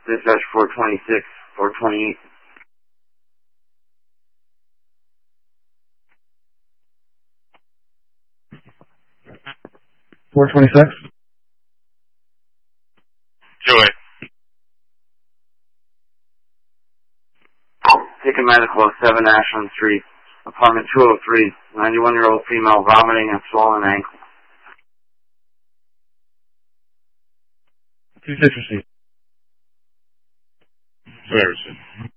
Dispatch 426, 428. 426. Joy. Taken medical at 7 Ashland Street, apartment 203, 91-year-old female vomiting and swollen ankle. 26 received. Services.